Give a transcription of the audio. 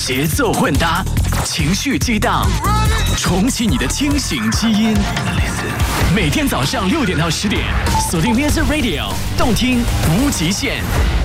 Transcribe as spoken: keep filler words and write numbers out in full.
节奏混搭，情绪激荡，重启你的清醒基因。每天早上六点到十点，锁定 Music Radio， 动听无极限。